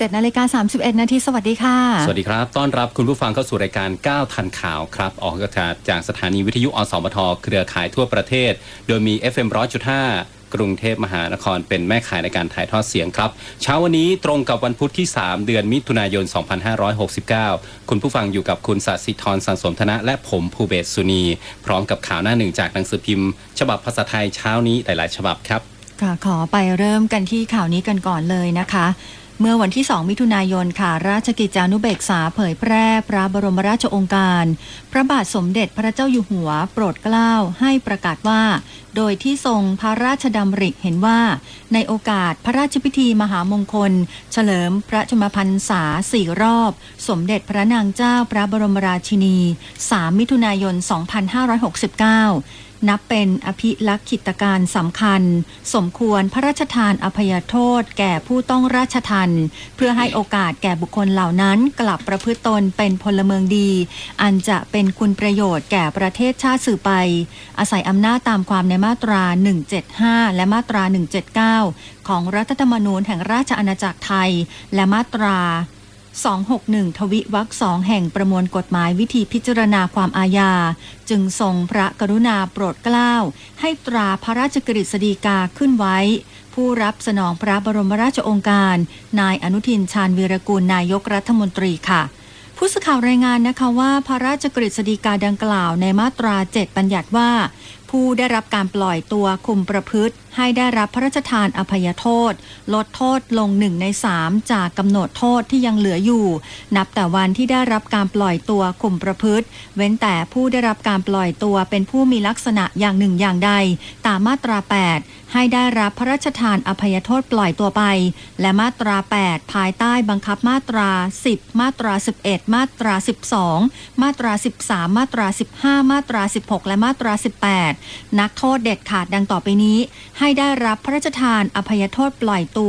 17:31 นาทีสวัสดีค่ะสวัสดีครับต้อนรับคุณผู้ฟังเข้าสู่รายการ9ทันข่าวครับออกอากาศจากสถานีวิทยุอสมทเครือข่ายทั่วประเทศโดยมี FM 100.5 กรุงเทพมหานครเป็นแม่ข่ายในการถ่ายทอดเสียงครับเช้าวันนี้ตรงกับวันพุธที่3เดือนมิถุนายน2569คุณผู้ฟังอยู่กับคุณศศิธร สังสมธนะและผมภูเบศสุนีพร้อมกับข่าวหน้าหนึ่งจากหนังสือพิมพ์ฉบับภาษาไทยเช้านี้หลายๆฉบับครับค่ะขอไปเริ่มกันที่ข่าวนี้กันก่อนเลยนะคะเมื่อวันที่2มิถุนายนค่ะราชกิจจานุเบกษาเผยแพร่พระบรมราชโองการพระบาทสมเด็จพระเจ้าอยู่หัวโปรดเกล้าให้ประกาศว่าโดยที่ทรงพระราชดำริเห็นว่าในโอกาสพระราชพิธีมหามงคลเฉลิมพระชนมพรรษา4รอบสมเด็จพระนางเจ้าพระบรมราชินี3มิถุนายน2569นับเป็นอภิลักขิตการสำคัญสมควรพระราชทานอภัยโทษแก่ผู้ต้องราชทัณฑ์เพื่อให้โอกาสแก่บุคคลเหล่านั้นกลับประพฤติตนเป็นพลเมืองดีอันจะเป็นคุณประโยชน์แก่ประเทศชาติสืบไปอาศัยอำนาจตามความในมาตรา175และมาตรา179ของรัฐธรรมนูญแห่งราชอาณาจักรไทยและมาตรา261 ทวิวรรค 2แห่งประมวลกฎหมายวิธีพิจารณาความอาญาจึงทรงพระกรุณาโปรดเกล้าให้ตราพระราชกฤษฎีกาขึ้นไว้ผู้รับสนองพระบรมราชโองการนายอนุทินชาญวีรกูลนายกรัฐมนตรีค่ะผู้สื่อข่าวรายงานนะคะว่าพระราชกฤษฎีกาดังกล่าวในมาตรา7บัญญัติว่าผู้ได้รับการปล่อยตัวคุมประพฤติให้ได้รับพระราชทานอภัยโทษลดโทษลง1 ใน 3จากกำหนดโทษที่ยังเหลืออยู่นับแต่วันที่ได้รับการปล่อยตัวคุมประพฤติเว้นแต่ผู้ได้รับการปล่อยตัวเป็นผู้มีลักษณะอย่างหนึ่งอย่างใดตามมาตรา8ให้ได้รับพระราชทานอภัยโทษปล่อยตัวไปและมาตรา8ภายใต้บังคับมาตรา10มาตรา11มาตรา12มาตรา13มาตรา15มาตรา16และมาตรา18นักโทษเด็ดขาดดังต่อไปนี้ให้ได้รับพระราชทานอภัยโทษปล่อยตัว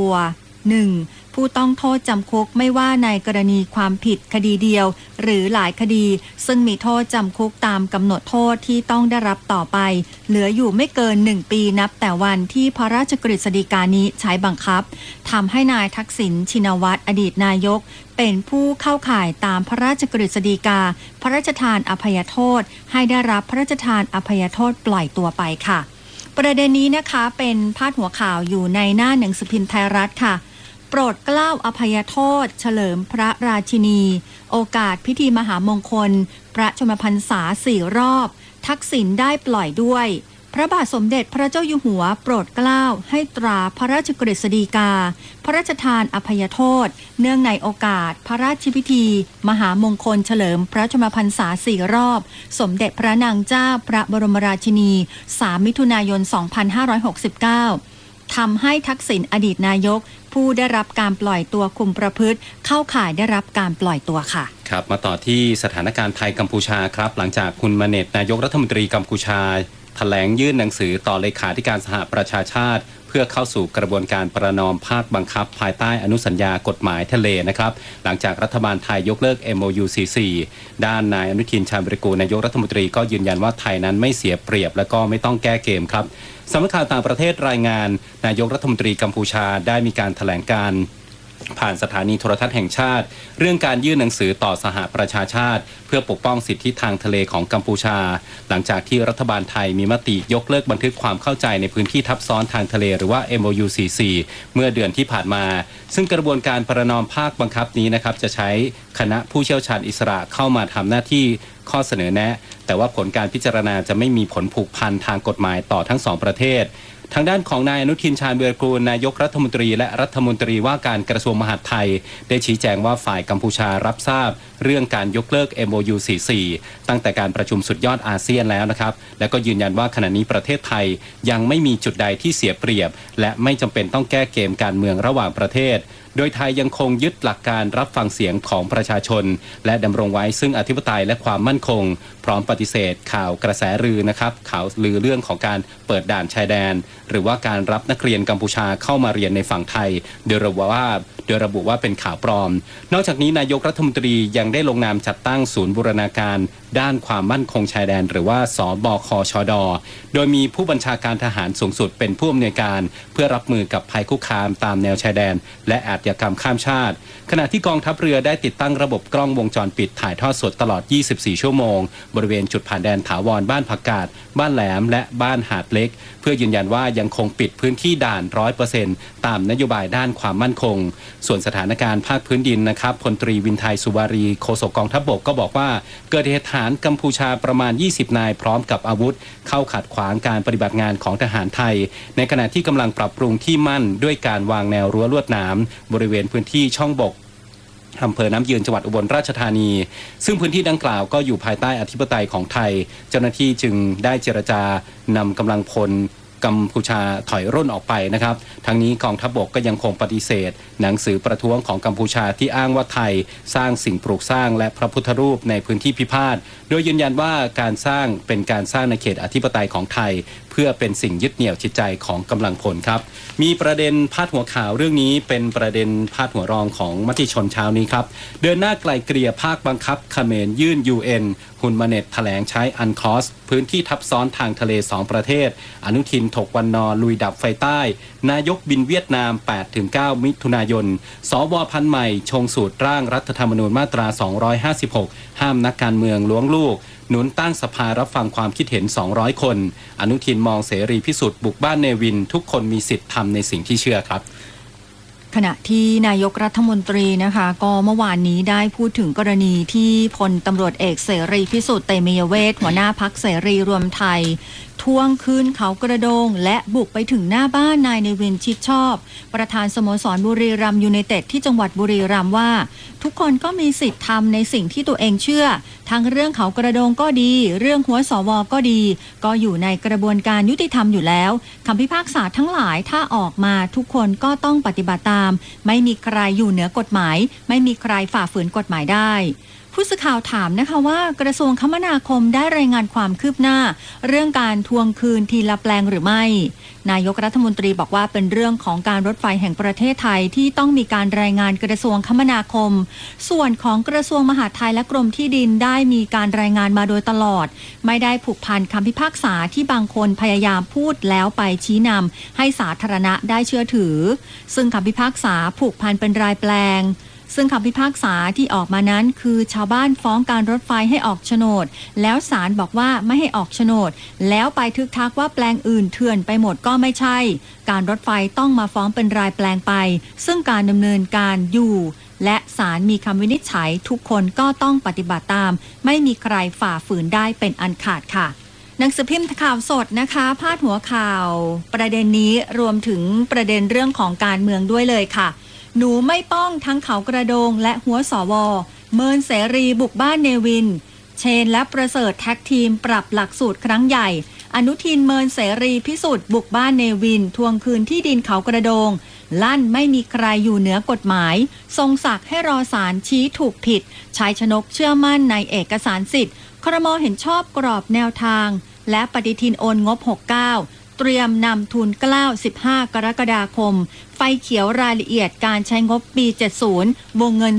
1. ผู้ต้องโทษจำคุกไม่ว่าในกรณีความผิดคดีเดียวหรือหลายคดีซึ่งมีโทษจำคุกตามกำหนดโทษที่ต้องได้รับต่อไปเหลืออยู่ไม่เกิน1 ปีนับแต่วันที่พระราชกฤษฎีกานี้ใช้บังคับทำให้นายทักษิณชินวัตรอดีตนายกเป็นผู้เข้าข่ายตามพระราชกฤษฎีกาพระราชทานอภัยโทษให้ได้รับพระราชทานอภัยโทษปล่อยตัวไปค่ะประเด็นนี้นะคะเป็นพาดหัวข่าวอยู่ในหน้าหนังสือพิมพ์ไทยรัฐค่ะโปรดเกล้าอภัยโทษเฉลิมพระราชินีโอกาสพิธีมหามงคลพระชนมพรรษา4รอบทักษิณได้ปล่อยด้วยพระบาทสมเด็จพระเจ้าอยู่หัวโปรดเกล้าให้ตราพระราชกฤษฎีกาพระราชทานอภัยโทษเนื่องในโอกาสพระราชพิธีมหามงคลเฉลิมพระชนมพรรษา4รอบสมเด็จพระนางเจ้าพระบรมราชินี3มิถุนายน2569ทำให้ทักษิณอดีตนายกผู้ได้รับการปล่อยตัวคุมประพฤติเข้าข่ายได้รับการปล่อยตัวค่ะครับมาต่อที่สถานการณ์ไทยกัมพูชาครับหลังจากคุณมาเนตนายกรัฐมนตรีกัมพูชาแถลงยื่นหนังสือต่อเลขาธิการสหประชาชาติเพื่อเข้าสู่กระบวนการประนอมภาคบังคับภายใต้อนุสัญญากฎหมายทะเลนะครับหลังจากรัฐบาลไทยยกเลิก MOU 44ด้านนายอนุทินชาญวีรกูลนายกรัฐมนตรีก็ยืนยันว่าไทยนั้นไม่เสียเปรียบและก็ไม่ต้องแก้เกมครับสำนักข่าวต่างประเทศรายงานนายกรัฐมนตรีกัมพูชาได้มีการแถลงการผ่านสถานีโทรทัศน์แห่งชาติเรื่องการยื่นหนังสือต่อสหประชาชาติเพื่อปกป้องสิทธิทางทะเลของกัมพูชาหลังจากที่รัฐบาลไทยมีมติยกเลิกบันทึกความเข้าใจในพื้นที่ทับซ้อนทางทะเลหรือว่า MOU 44เมื่อเดือนที่ผ่านมาซึ่งกระบวนการประนอมภาคบังคับนี้นะครับจะใช้คณะผู้เชี่ยวชาญอิสระเข้ามาทำหน้าที่ข้อเสนอแนะแต่ว่าผลการพิจารณาจะไม่มีผลผูกพันทางกฎหมายต่อทั้ง2ประเทศทางด้านของนายอนุทินชาญวีรกูลนายกรัฐมนตรีและรัฐมนตรีว่าการกระทรวงมหาดไทยได้ชี้แจงว่าฝ่ายกัมพูชารับทราบเรื่องการยกเลิก MOU 44ตั้งแต่การประชุมสุดยอดอาเซียนแล้วนะครับและก็ยืนยันว่าขณะนี้ประเทศไทยยังไม่มีจุดใดที่เสียเปรียบและไม่จำเป็นต้องแก้เกมการเมืองระหว่างประเทศโดยไทยยังคงยึดหลักการรับฟังเสียงของประชาชนและดำรงไว้ซึ่งอธิปไตยและความมั่นคงพร้อมปฏิเสธข่าวกระแสลือนะครับข่าวลือเรื่องของการเปิดด่านชายแดนหรือว่าการรับนักเรียนกัมพูชาเข้ามาเรียนในฝั่งไทยโดยระบุว่าเป็นข่าวปลอมนอกจากนี้นายกรัฐมนตรียังได้ลงนามจัดตั้งศูนย์บูรณาการด้านความมั่นคงชายแดนหรือว่าสบคชด.โดยมีผู้บัญชาการทหารสูงสุดเป็นผู้อำนวยการเพื่อรับมือกับภัยคุกคามตามแนวชายแดนและอาชญากรรมข้ามชาติขณะที่กองทัพเรือได้ติดตั้งระบบกล้องวงจรปิดถ่ายทอดสดตลอด 24 ชั่วโมงบริเวณจุดผ่านแดนถาวรบ้านผักกาดบ้านแหลมและบ้านหาดเล็กเพื่อยืนยันว่ายังคงปิดพื้นที่ด่าน 100% ตามนโยบายด้านความมั่นคงส่วนสถานการณ์ภาคพื้นดินนะครับพลตรีวินไทยสุวารีโฆษกกองทัพบกก็บอกว่าเกิดเหตุทหารกัมพูชาประมาณ 20 นายพร้อมกับอาวุธเข้าขัดขวางการปฏิบัติงานของทหารไทยในขณะที่กำลังปรับปรุงที่มั่นด้วยการวางแนวรั้วลวดหนามบริเวณพื้นที่ช่องบกอำเภอน้ำยืนจังหวัดอุบลราชธานีซึ่งพื้นที่ดังกล่าวก็อยู่ภายใต้อธิปไตยของไทยเจ้าหน้าที่จึงได้เจรจานำกำลังพลกัมพูชาถอยร่นออกไปนะครับทั้งนี้กองทัพบกก็ยังคงปฏิเสธหนังสือประท้วงของกัมพูชาที่อ้างว่าไทยสร้างสิ่งปลูกสร้างและพระพุทธรูปในพื้นที่พิพาทโดยยืนยันว่าการสร้างเป็นการสร้างในเขตอธิปไตยของไทยเพื่อเป็นสิ่งยึดเหนี่ยวจิตใจของกำลังพลครับมีประเด็นพาดหัวข่าวเรื่องนี้เป็นประเด็นพาดหัวรองของมติชนเช้านี้ครับเดินหน้าไกลเกลี่ยภาคบังคับเขมรยื่น UN ฮุนมาเน็ตแถลงใช้อันคลอสพื้นที่ทับซ้อนทางทะเล2ประเทศอนุทินถกวันนอลุยดับไฟใต้นายกบินเวียดนาม 8-9 มิถุนายนสว.พันธุ์ใหม่ชงสูตรร่างรัฐธรรมนูญมาตรา 256 ห้ามนักการเมืองล้วงลูกหนุนตั้งสภารับฟังความคิดเห็น200คนอนุทินมองเสรีพิสุทธิ์บุกบ้านเนวินทุกคนมีสิทธิ์ทำในสิ่งที่เชื่อครับขณะที่นายกรัฐมนตรีนะคะก็เมื่อวานนี้ได้พูดถึงกรณีที่พลตำรวจเอกเสรีพิสุทธิ์เตมียเวทหัวหน้าพรรคเสรีรวมไทยทวงคืนเขากระโดงและบุกไปถึงหน้าบ้านนายเนวินชิดชอบประธานสโมสรบุรีรัมย์ยูไนเต็ดที่จังหวัดบุรีรัมย์ว่าทุกคนก็มีสิทธิ์ทำในสิ่งที่ตัวเองเชื่อทั้งเรื่องเขากระโดงก็ดีเรื่องหัวสวก็ดีก็อยู่ในกระบวนการยุติธรรมอยู่แล้วคำพิพากษาทั้งหลายถ้าออกมาทุกคนก็ต้องปฏิบัติตามไม่มีใครอยู่เหนือกฎหมายไม่มีใครฝ่าฝืนกฎหมายได้ผู้สื่อข่าวถามนะคะว่ากระทรวงคมนาคมได้รายงานความคืบหน้าเรื่องการทวงคืนทีละแปลงหรือไม่นายกรัฐมนตรีบอกว่าเป็นเรื่องของการรถไฟแห่งประเทศไทยที่ต้องมีการรายงานกระทรวงคมนาคมส่วนของกระทรวงมหาดไทยและกรมที่ดินได้มีการรายงานมาโดยตลอดไม่ได้ผูกพันคำพิพากษาที่บางคนพยายามพูดแล้วไปชี้นำให้สาธารณะได้เชื่อถือซึ่งคำพิพากษาผูกพันเป็นรายแปลงซึ่งคำพิพากษาที่ออกมานั้นคือชาวบ้านฟ้องการรถไฟให้ออกโฉนดแล้วศาลบอกว่าไม่ให้ออกโฉนดแล้วไปทึกทักว่าแปลงอื่นเถื่อนไปหมดก็ไม่ใช่การรถไฟต้องมาฟ้องเป็นรายแปลงไปซึ่งการดำเนินการอยู่และศาลมีคำวินิจฉัยทุกคนก็ต้องปฏิบัติตามไม่มีใครฝ่าฝืนได้เป็นอันขาดค่ะหนังสือพิมพ์ข่าวสดนะคะพาดหัวข่าวประเด็นนี้รวมถึงประเด็นเรื่องของการเมืองด้วยเลยค่ะหนูไม่ป้องทั้งเขากระโดงและหัวสว.เมินเสรีบุกบ้านเนวินเชนและประเสริฐแท็กทีมปรับหลักสูตรครั้งใหญ่อนุทินเมินเสรีพิสุทธิ์บุกบ้านเนวินทวงคืนที่ดินเขากระโดงลั่นไม่มีใครอยู่เหนือกฎหมายทรงศักดิ์ให้รอศาลชี้ถูกผิดชายชนกเชื่อมั่นในเอกสารสิทธิ์ครม.เห็นชอบกรอบแนวทางและปฏิทินโอนงบ69เตรียมนำทุน9 15กรกฎาคมไฟเขียวรายละเอียดการใช้งบปี70วงเงิน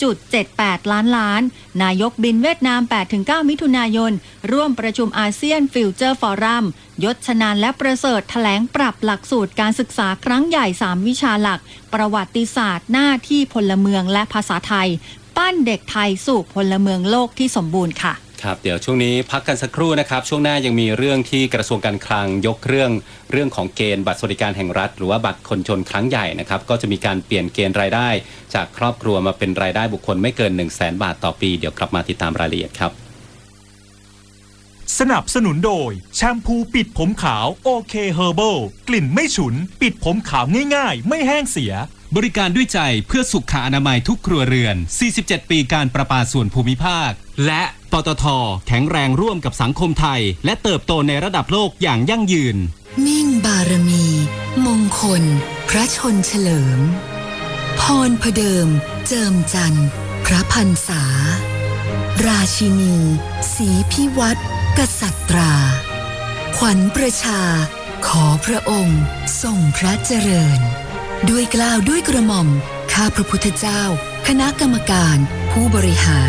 3.78 ล้านนายกบินเวียดนาม 8-9 มิถุนายนร่วมประชุมอาเซียนฟิวเจอร์ฟอรัมยศชนานและประเสริฐแถลงปรับหลักสูตรการศึกษาครั้งใหญ่3วิชาหลักประวัติศาสตร์หน้าที่พลเมืองและภาษาไทยปั้นเด็กไทยสู่พลเมืองโลกที่สมบูรณ์ค่ะครับเดี๋ยวช่วงนี้พักกันสักครู่นะครับช่วงหน้ายังมีเรื่องที่กระทรวงการคลังยกเรื่องของเกณฑ์บัตรสวัสดิการแห่งรัฐหรือว่าบัตรคนจนครั้งใหญ่นะครับก็จะมีการเปลี่ยนเกณฑ์รายได้จากครอบครัวมาเป็นรายได้บุคคลไม่เกิน 100,000 บาทต่อปีเดี๋ยวกลับมาติดตามรายละเอียดครับสนับสนุนโดยแชมพูปิดผมขาวโอเคเฮอร์เบิลกลิ่นไม่ฉุนปิดผมขาวง่ายๆไม่แห้งเสียบริการด้วยใจเพื่อสุขอนามัยทุกครัวเรือน47ปีการประปาส่วนภูมิภาคและปตท.แข็งแรงร่วมกับสังคมไทยและเติบโตในระดับโลกอย่างยั่งยืนมิ่งบารมีมงคลพระชนเฉลิมพรพเดิมเจิมจันทร์พระพรรษาราชินีศรีพิวัตรกษัตราขวัญประชาขอพระองค์ทรงพระเจริญด้วยเกล้าด้วยกระหม่อมข้าพระพุทธเจ้าคณะกรรมการผู้บริหาร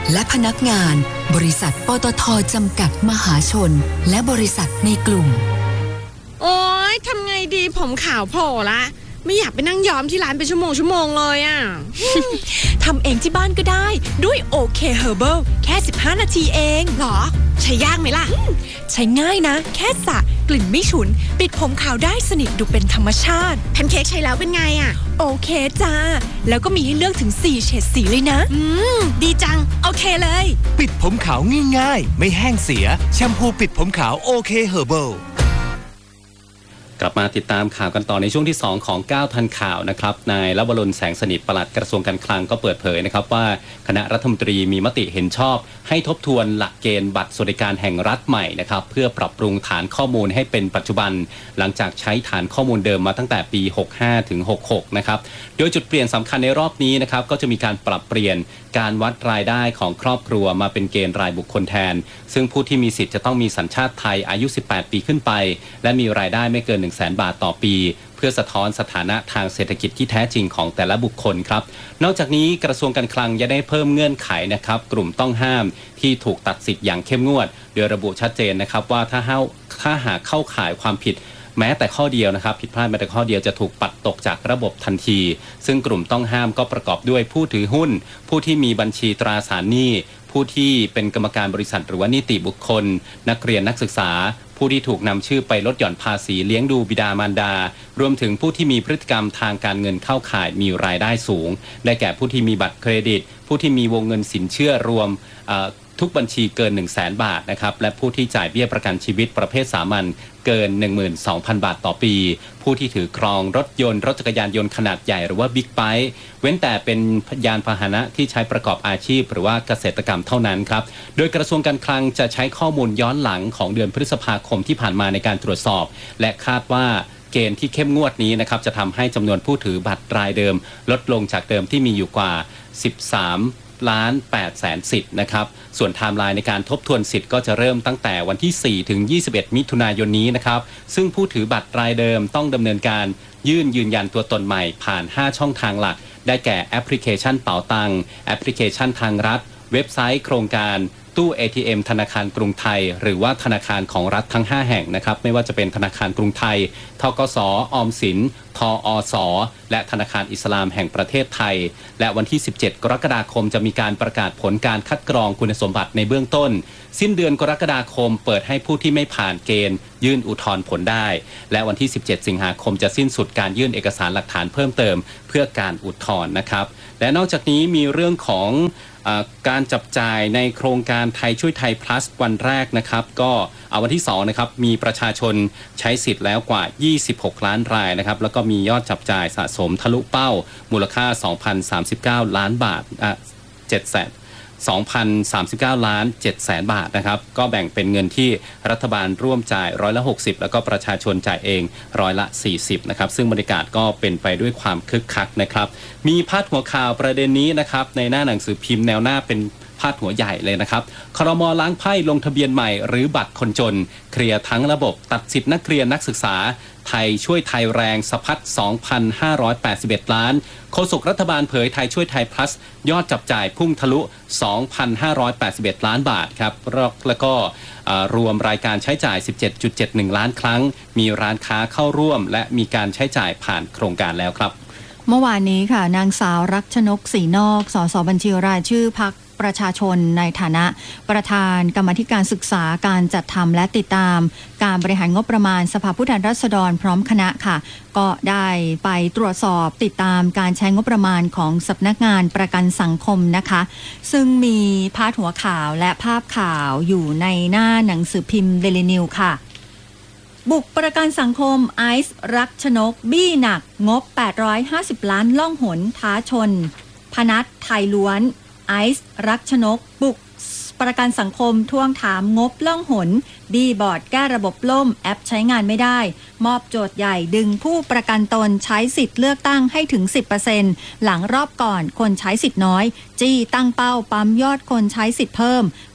และพนักงานบริษัทปตท.จำกัดมหาชนและบริษัทในกลุ่มโอ๊ยทำไงดีผมขาวโผล่ละไม่อยากไปนั่งย้อมที่ร้านเป็นชั่วโมงเลยอ่ะทำเองที่บ้านก็ได้ด้วย OK Herbal แค่15 นาทีเองหรอใช้ยากไหมล่ะใช้ง่ายนะแค่สระกลิ่นไม่ฉุนปิดผมขาวได้สนิทดูเป็นธรรมชาติแพนเค้กใช้แล้วเป็นไงอ่ะโอเคจ้าแล้วก็มีให้เลือกถึง4เฉดสีเลยนะดีจังโอเคเลยปิดผมขาวง่ายๆไม่แห้งเสียแชมพูปิดผมขาว OK Herbal กลับมาติดตามข่าวกันต่อในช่วงที่2ของ9ทันข่าวนะครับนายลวรนแสงสนิทปลัดกระทรวงการคลังก็เปิดเผยนะครับว่าคณะรัฐมนตรีมีมติเห็นชอบให้ทบทวนหลักเกณฑ์บัตรสวัสดิการแห่งรัฐใหม่นะครับเพื่อปรับปรุงฐานข้อมูลให้เป็นปัจจุบันหลังจากใช้ฐานข้อมูลเดิมมาตั้งแต่ปี65ถึง66นะครับโดยจุดเปลี่ยนสำคัญในรอบนี้นะครับก็จะมีการปรับเปลี่ยนการวัดรายได้ของครอบครัวมาเป็นเกณฑ์รายบุคคลแทนซึ่งผู้ที่มีสิทธิ์จะต้องมีสัญชาติไทยอายุ18ปีขึ้นไปและมีรายได้ไม่เกิน 100,000 บาทต่อปีเพื่อสะท้อนสถานะทางเศรษฐกิจที่แท้จริงของแต่ละบุคคลครับนอกจากนี้กระทรวงการคลังยังได้เพิ่มเงื่อนไขนะครับกลุ่มต้องห้ามที่ถูกตัดสิทธิ์อย่างเข้มงวดโดยระบุชัดเจนนะครับว่าถ้าหากเข้าข่ายความผิดแม้แต่ข้อเดียวนะครับผิดพลาดแม้แต่ข้อเดียวจะถูกปัดตกจากระบบทันทีซึ่งกลุ่มต้องห้ามก็ประกอบด้วยผู้ถือหุ้นผู้ที่มีบัญชีตราสารหนี้ผู้ที่เป็นกรรมการบริษัทหรือว่านิติบุคคลนักเรียนนักศึกษาผู้ที่ถูกนำชื่อไปลดหย่อนภาษีเลี้ยงดูบิดามารดารวมถึงผู้ที่มีพฤติกรรมทางการเงินเข้าข่ายมีรายได้สูงได้แก่ผู้ที่มีบัตรเครดิตผู้ที่มีวงเงินสินเชื่อรวมทุกบัญชีเกิน 100,000 บาทนะครับและผู้ที่จ่ายเบี้ยประกันชีวิตประเภทสามัญเกิน 12,000 บาทต่อปีผู้ที่ถือครองรถยนต์รถจักรยานยนต์ขนาดใหญ่หรือว่าบิ๊กไบค์เว้นแต่เป็นยานพาหนะที่ใช้ประกอบอาชีพหรือว่าเกษตรกรรมเท่านั้นครับโดยกระทรวงการคลังจะใช้ข้อมูลย้อนหลังของเดือนพฤษภาคมที่ผ่านมาในการตรวจสอบและคาดว่าเกณฑ์ที่เข้มงวดนี้นะครับจะทำให้จำนวนผู้ถือบัตรรายเดิมลดลงจากเดิมที่มีอยู่กว่า13,800,000 สิทธิ์นะครับส่วนไทม์ไลน์ในการทบทวนสิทธิ์ก็จะเริ่มตั้งแต่วันที่4ถึง21มิถุนายนนี้นะครับซึ่งผู้ถือบัตรรายเดิมต้องดำเนินการยืนยันตัวตนใหม่ผ่าน5ช่องทางหลักได้แก่แอปพลิเคชันเป๋าตังแอปพลิเคชันทางรัฐเว็บไซต์โครงการตู้ ATM ธนาคารกรุงไทยหรือว่าธนาคารของรัฐทั้ง5แห่งนะครับไม่ว่าจะเป็นธนาคารกรุงไทยธกส.ออมสินทอส.และธนาคารอิสลามแห่งประเทศไทยและวันที่17กรกฎาคมจะมีการประกาศผลการคัดกรองคุณสมบัติในเบื้องต้นสิ้นเดือนกรกฎาคมเปิดให้ผู้ที่ไม่ผ่านเกณฑ์ยื่นอุทธรณ์ผลได้และวันที่17สิงหาคมจะสิ้นสุดการยื่นเอกสารหลักฐานเพิ่มเติมเพื่อการอุทธรณ์นะครับและนอกจากนี้มีเรื่องของการจับจ่ายในโครงการไทยช่วยไทย plus วันแรกนะครับก็วันที่2นะครับมีประชาชนใช้สิทธิ์แล้วกว่า26ล้านรายนะครับแล้วก็มียอดจับจ่ายสะสมทะลุเป้ามูลค่า 2,039 ล้านบาท2,039 ล้าน 700,000 บาทนะครับก็แบ่งเป็นเงินที่รัฐบาลร่วมจ่าย60%แล้วก็ประชาชนจ่ายเอง40%นะครับซึ่งบรรยากาศก็เป็นไปด้วยความคึกคักนะครับมีพาดหัวข่าวประเด็นนี้นะครับในหน้าหนังสือพิมพ์แนวหน้าเป็นพาดหัวใหญ่เลยนะครับครม.ล้างไพ่ลงทะเบียนใหม่หรือบัตรคนจนเคลียร์ทั้งระบบตัดสิทธินักเรียนนักศึกษาไทยช่วยไทยแรงสะพัด 2,581 ล้านโฆษกรัฐบาลเผยไทยช่วยไทย plus ยอดจับจ่ายพุ่งทะลุ 2,581 ล้านบาทครับแล้วก็รวมรายการใช้จ่าย 17.71 ล้านครั้งมีร้านค้าเข้าร่วมและมีการใช้จ่ายผ่านโครงการแล้วครับเมื่อวานนี้ค่ะนางสาวรักชนกศรีนอกสสบัญชีรายชื่อพรรคประชาชนในฐานะประธานกรรมาธิการศึกษาการจัดทำและติดตามการบริหารงบประมาณสภาผู้แทนราษฎรพร้อมคณะค่ะก็ได้ไปตรวจสอบติดตามการใช้งบประมาณของสำนักงานประกันสังคมนะคะซึ่งมีพาดหัวข่าวและภาพข่าวอยู่ในหน้าหนังสือพิมพ์เดลินิวค่ะบุกประกันสังคมไอซ์รักชนกบี้หนักงบ850ล้านล่องหนท้าชนพนัสไทยล้วนไอซ์รักชนกบุกประกันสังคมทวงถามงบล่องหนบี้บอร์ดแก้ระบบล่มแอปใช้งานไม่ได้มอบโจทย์ใหญ่ดึงผู้ประกันตนใช้สิทธิ์เลือกตั้งให้ถึง 10% หลังรอบก่อนคนใช้สิทธิ์น้อยจี้ตั้งเป้าปั๊มยอดคนใช้สิทธิ์เพิ่ม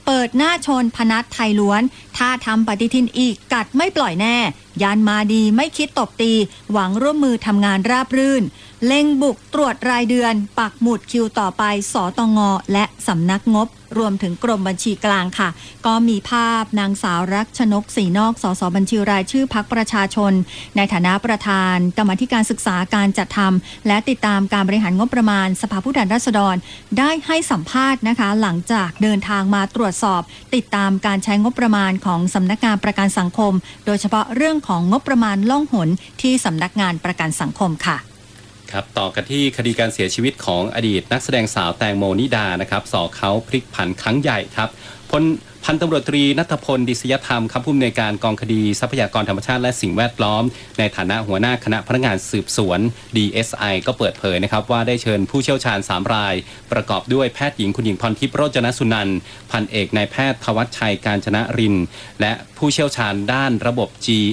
เปิดหน้าชนพนัสไทยล้วนถ้าทำปฏิทินอีกกัดไม่ปล่อยแน่ยันมาดีไม่คิดตบตีหวังร่วมมือทำงานราบรื่นเล็งบุกตรวจรายเดือนปักหมุดคิวต่อไปสตง.และสำนักงบรวมถึงกรมบัญชีกลางค่ะก็มีภาพนางสาวรักชนกศรีนอกสสบัญชีรายชื่อพรรคประชาชนในฐานะประธานกรรมาธิการศึกษาการจัดทำและติดตามการบริหารงบประมาณสภาผู้แทนราษฎรได้ให้สัมภาษณ์นะคะหลังจากเดินทางมาตรวจสอบติดตามการใช้งบประมาณของสำนักงานประกันสังคมโดยเฉพาะเรื่องของงบประมาณล่องหนที่สำนักงานประกันสังคมค่ะครับต่อกันที่คดีการเสียชีวิตของอดีตนักแสดงสาวแตงโมนิดานะครับสอกเขาพลิกผันครั้งใหญ่ครับพันตำรวจตรีณัฐพลดิษยธรรมครับผู้อำนวยการกองคดีทรัพยากรธรรมชาติและสิ่งแวดล้อมในฐานะหัวหน้าคณะพนักงานสืบสวน DSI ก็เปิดเผยนะครับว่าได้เชิญผู้เชี่ยวชาญ3รายประกอบด้วยแพทย์หญิงคุณหญิงพรทิพย์โรจนสุนันท์พันเอกนายแพทย์ธวัชชัยกาญจนรินทร์และผู้เชี่ยวชาญด้านระบบ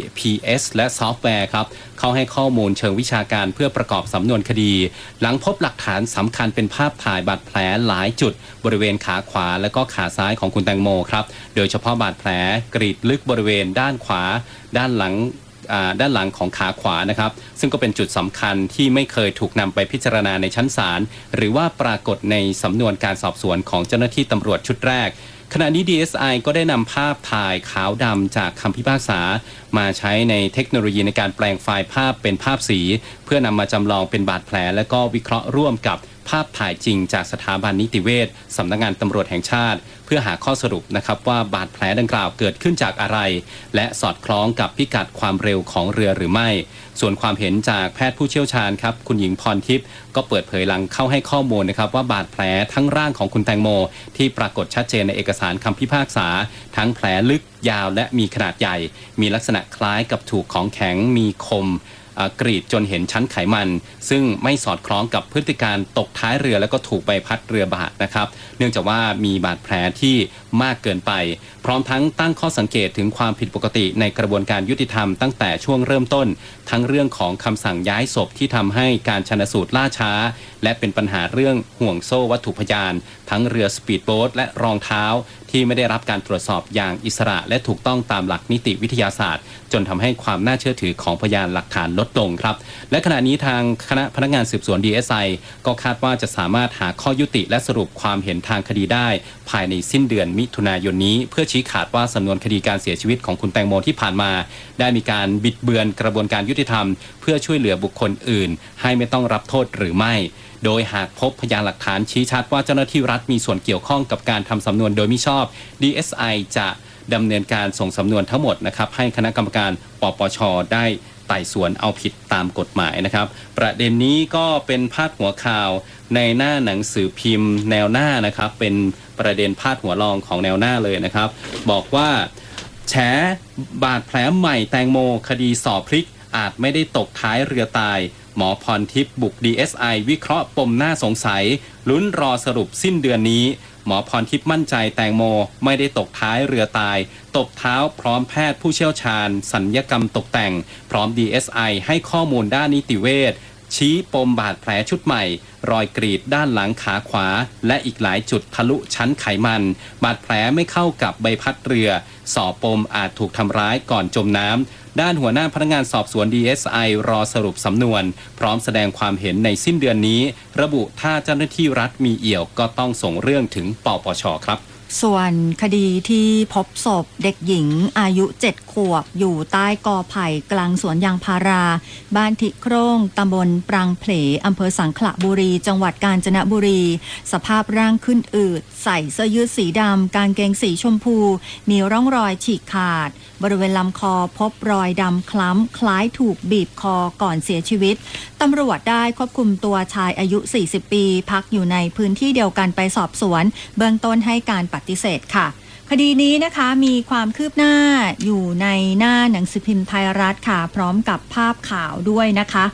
GPS และซอฟต์แวร์ครับเข้าให้ข้อมูลเชิงวิชาการเพื่อประกอบสำนวนคดีหลังพบหลักฐานสำคัญเป็นภาพถ่ายบาดแผลหลายจุดบริเวณขาขวาและก็ขาซ้ายของคุณแตงโมครับโดยเฉพาะบาดแผลกรีดลึกบริเวณด้านขวาด้านหลังของขาขวานะครับซึ่งก็เป็นจุดสำคัญที่ไม่เคยถูกนำไปพิจารณาในชั้นศาลหรือว่าปรากฏในสำนวนการสอบสวนของเจ้าหน้าที่ตำรวจชุดแรกขณะนี้ DSI ก็ได้นำภาพถ่ายขาวดำจากคำพิพากษามาใช้ในเทคโนโลยีในการแปลงไฟล์ภาพเป็นภาพสีเพื่อนำมาจำลองเป็นบาดแผลและก็วิเคราะห์ร่วมกับภาพถ่ายจริงจากสถาบันนิติเวชสำนักงานตำรวจแห่งชาติเพื่อหาข้อสรุปนะครับว่าบาดแผลดังกล่าวเกิดขึ้นจากอะไรและสอดคล้องกับพิกัดความเร็วของเรือหรือไม่ส่วนความเห็นจากแพทย์ผู้เชี่ยวชาญครับคุณหญิงพรทิพย์ก็เปิดเผยหลังเข้าให้ข้อมูลนะครับว่าบาดแผลทั้งร่างของคุณแตงโมที่ปรากฏชัดเจนในเอกสารคำพิพากษาทั้งแผลลึกยาวและมีขนาดใหญ่มีลักษณะคล้ายกับถูกของแข็งมีคมกรีดจนเห็นชั้นไขมันซึ่งไม่สอดคล้องกับพฤติการตกท้ายเรือแล้วก็ถูกใบพัดเรือบาดนะครับเนื่องจากว่ามีบาดแผลที่มากเกินไปพร้อมทั้งตั้งข้อสังเกตถึงความผิดปกติในกระบวนการยุติธรรมตั้งแต่ช่วงเริ่มต้นทั้งเรื่องของคำสั่งย้ายศพที่ทำให้การชันสูตรล่าช้าและเป็นปัญหาเรื่องห่วงโซ่วัตถุพยานทั้งเรือสปีดโบ๊ทและรองเท้าที่ไม่ได้รับการตรวจสอบอย่างอิสระและถูกต้องตามหลักนิติวิทยาศาสตร์จนทำให้ความน่าเชื่อถือของพยานหลักฐานลดลงครับและขณะนี้ทางคณะพนักงานสืบสวน DSI ก็คาดว่าจะสามารถหาข้อยุติและสรุปความเห็นทางคดีได้ภายในสิ้นเดือนมิถุนายนนี้เพื่อชี้ขาดว่าสำนวนคดีการเสียชีวิตของคุณแตงโมที่ผ่านมาได้มีการบิดเบือนกระบวนการยุติธรรมเพื่อช่วยเหลือบุคคลอื่นให้ไม่ต้องรับโทษหรือไม่โดยหากพบพยานหลักฐานชี้ชัดว่าเจ้าหน้าที่รัฐมีส่วนเกี่ยวข้องกับการทำสำนวนโดยมิชอบ DSI จะดำเนินการส่งสำนวนทั้งหมดนะครับให้คณะกรรมการปปช.ได้ไต่สวนเอาผิดตามกฎหมายนะครับประเด็นนี้ก็เป็นพาดหัวข่าวในหน้าหนังสือพิมพ์แนวหน้านะครับเป็นประเด็นพาดหัวรองของแนวหน้าเลยนะครับบอกว่าแฉบาดแผลใหม่แตงโมคดีสอบพลิกอาจไม่ได้ตกท้ายเรือตายหมอพรทิพย์บุก DSI วิเคราะห์ปมน่าสงสัยลุ้นรอสรุปสิ้นเดือนนี้หมอพรทิพย์มั่นใจแตงโมไม่ได้ตกท้ายเรือตายตบเท้าพร้อมแพทย์ผู้เชี่ยวชาญศัลยกรรมตกแต่งพร้อม DSI ให้ข้อมูลด้านนิติเวชชี้ปมบาดแผลชุดใหม่รอยกรีดด้านหลังขาขวาและอีกหลายจุดทะลุชั้นไขมันบาดแผลไม่เข้ากับใบพัดเรือสอบปมอาจถูกทำร้ายก่อนจมน้ำด้านหัวหน้าพนักงานสอบสวน DSI รอสรุปสำนวนพร้อมแสดงความเห็นในสิ้นเดือนนี้ระบุถ้าเจ้าหน้าที่รัฐมีเอี่ยวก็ต้องส่งเรื่องถึงปปช.ครับส่วนคดีที่พบศพเด็กหญิงอายุ7 ขวบอยู่ใต้กอไผ่กลางสวนยางพาราบ้านทิโครงตำบลปรางเพลอำเภอสังขละบุรีจังหวัดกาญจนบุรีสภาพร่างขึ้นอืดใส่เสื้อยืดสีดำกางเกงสีชมพูมีร่องรอยฉีกขาดบริเวณลำคอพบรอยดำคล้ำคล้ายถูกบีบคอก่อนเสียชีวิตตำรวจได้ควบคุมตัวชายอายุ40 ปีพักอยู่ในพื้นที่เดียวกันไปสอบสวนเบื้องต้นให้การปฏิเสธค่ะคดีนี้นะคะมีความคืบหน้าอยู่ในหน้าหนังสือพิมพ์ไทยรัฐค่ะพร้อมกับภาพข่าวด้วยนะคะ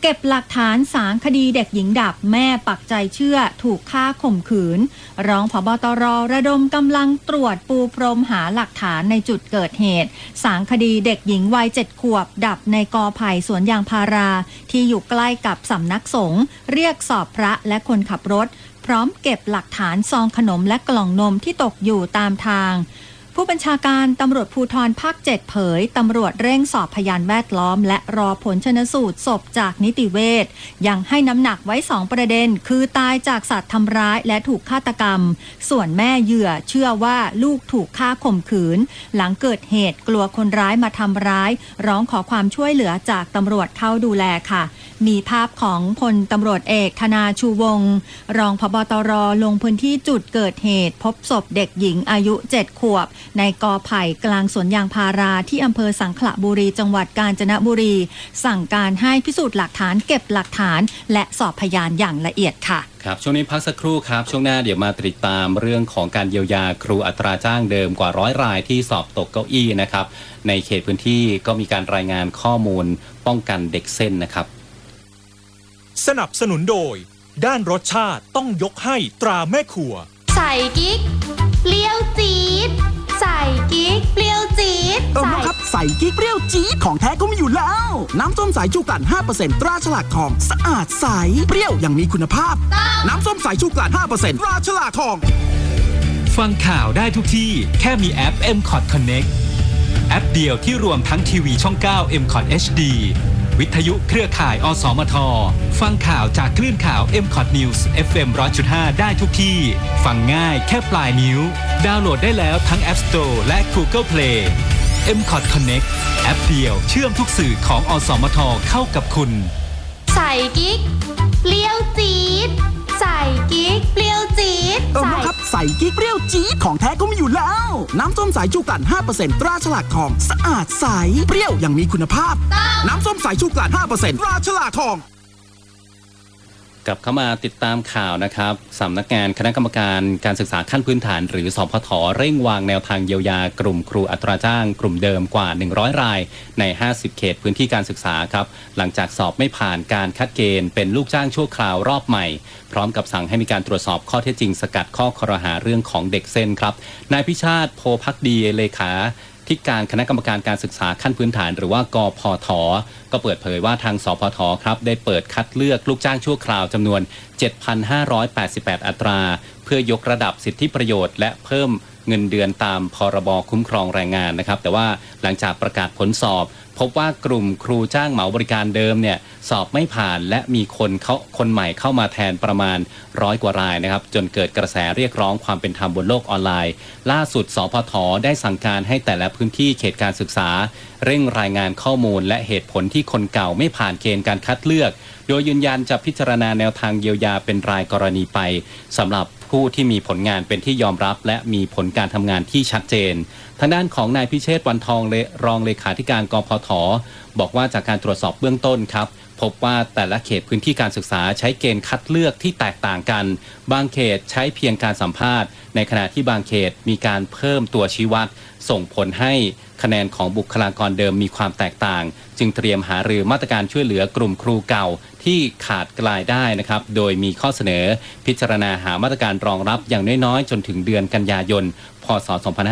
เก็บหลักฐานสารคดีเด็กหญิงดับแม่ปักใจเชื่อถูกฆ่าข่มขืนรองผบ.ตร.ระดมกำลังตรวจปูพรมหาหลักฐานในจุดเกิดเหตุสารคดีเด็กหญิงวัย7 ขวบดับในกอไผ่สวนยางพาราที่อยู่ใกล้กับสำนักสงฆ์เรียกสอบพระและคนขับรถพร้อมเก็บหลักฐานซองขนมและกล่องนมที่ตกอยู่ตามทางผู้บัญชาการตำรวจภูธรภาค 7 เผยตำรวจเร่งสอบพยานแวดล้อมและรอผลชันสูตรศพจากนิติเวชยังให้น้ำหนักไว้2ประเด็นคือตายจากสัตว์ทำร้ายและถูกฆาตกรรมส่วนแม่เหยื่อเชื่อว่าลูกถูกฆ่าข่มขืนหลังเกิดเหตุกลัวคนร้ายมาทำร้ายร้องขอความช่วยเหลือจากตำรวจเข้าดูแลค่ะมีภาพของพลตำรวจเอกธนาชูวงศ์รองผบ.ตร.ลงพื้นที่จุดเกิดเหตุพบศพเด็กหญิงอายุ7 ขวบในกอไผ่กลางสวนยางพาราที่อำเภอสังขละบุรีจังหวัดกาญจนบุรีสั่งการให้พิสูจน์หลักฐานเก็บหลักฐานและสอบพยานอย่างละเอียดค่ะครับช่วงนี้พักสักครู่ครับช่วงหน้าเดี๋ยวมาติดตามเรื่องของการเยียวยาครูอัตราจ้างเดิมกว่า100 รายที่สอบตกเก้าอี้นะครับในเขตพื้นที่ก็มีการรายงานข้อมูลป้องกันเด็กเส้นนะครับสนับสนุนโดยด้านรสชาติต้องยกให้ตราแม่ครัวใส่กิ๊กเปรี้ยวจี๊ดใส่กิ๊กเปรี้ยวจี๊ดครับใส่กิ๊กเปรี้ยวจี๊ดของแท้ก็มีอยู่แล้วน้ำส้มสายชูกลั่น 5% ตราฉลากทองสะอาดใสเปรี้ยวอย่างมีคุณภาพน้ำส้มสายชูกลั่น 5% ตราฉลากทองฟังข่าวได้ทุกที่แค่มีแอป MCOT Connect แอปเดียวที่รวมทั้งทีวีช่อง 9 MCOT HD วิทยุเครือข่ายอสมทฟังข่าวจากคลื่นข่าว MCOT News FM 100.5 ได้ทุกที่ฟังง่ายแค่ปลายนิ้วดาวน์โหลดได้แล้วทั้ง App Store และ Google Play MCOT Connect แอปเดียวเชื่อมทุกสื่อของอสมทเข้ากับคุณใส่กิ๊กเปรี้ยวจี๊ดใส่กิ๊กเปรี้ยวจี๊ดครับใส่กิ๊กเปรี้ยวจี๊ดของแท้ก็มีอยู่แล้วน้ำส้มสายชูกลั่น 5% ตราฉลากทองสะอาดใสเปรี้ยวอย่างมีคุณภาพน้ำส้มสายชูกลั่น 5% ตราฉลากทองกลับเข้ามาติดตามข่าวนะครับสำนักงานคณะกรรมการการศึกษาขั้นพื้นฐานหรือสพท.เร่งวางแนวทางเยียวยากลุ่มครูอัตราจ้างกลุ่มเดิมกว่า100 รายใน50 เขตพื้นที่การศึกษาครับหลังจากสอบไม่ผ่านการคัดเกณฑ์เป็นลูกจ้างชั่วคราวรอบใหม่พร้อมกับสั่งให้มีการตรวจสอบข้อเท็จจริงสกัดข้อครหาเรื่องของเด็กเส้นครับนายพิชาติโพภักดีเลขาที่การคณะกรรมการการศึกษาขั้นพื้นฐานหรือว่ากพท.ก็เปิดเผยว่าทางสพท.ครับได้เปิดคัดเลือกลูกจ้างชั่วคราวจำนวน 7,588 อัตราเพื่อยกระดับสิทธิประโยชน์และเพิ่มเงินเดือนตามพรบคุ้มครองแรงงานนะครับแต่ว่าหลังจากประกาศผลสอบพบว่ากลุ่มครูจ้างเหมาบริการเดิมเนี่ยสอบไม่ผ่านและมีคนใหม่เข้ามาแทนประมาณ100 กว่ารายนะครับจนเกิดกระแสเรียกร้องความเป็นธรรมบนโลกออนไลน์ล่าสุดสพท.ได้สั่งการให้แต่ละพื้นที่เขตการศึกษาเร่งรายงานข้อมูลและเหตุผลที่คนเก่าไม่ผ่านเกณฑ์การคัดเลือกโดยยืนยันจะพิจารณาแนวทางเยียวยาเป็นรายกรณีไปสำหรับผู้ที่มีผลงานเป็นที่ยอมรับและมีผลการทำงานที่ชัดเจนทางด้านของนายพิเชษฐ์วันทองรองเลขาธิการกพท.บอกว่าจากการตรวจสอบเบื้องต้นครับพบว่าแต่ละเขตพื้นที่การศึกษาใช้เกณฑ์คัดเลือกที่แตกต่างกันบางเขตใช้เพียงการสัมภาษณ์ในขณะที่บางเขตมีการเพิ่มตัวชี้วัดส่งผลให้คะแนนของบุคลากรเดิมมีความแตกต่างจึงเตรียมหารือมาตรการช่วยเหลือกลุ่มครูเก่าที่ขาดรายได้นะครับโดยมีข้อเสนอพิจารณาหามาตรการรองรับอย่างน้อยๆจนถึงเดือนกันยายนพ.ศ.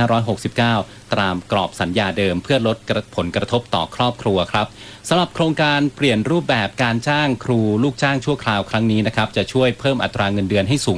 2569 ตามกรอบสัญญาเดิมเพื่อลดผลกระทบต่อครอบครัวครับสำหรับโครงการเปลี่ยนรูปแบบการจ้างครูลูกจ้างชั่วคราวครั้งนี้นะครับจะช่วยเพิ่มอัตราเงินเดือนให้สูง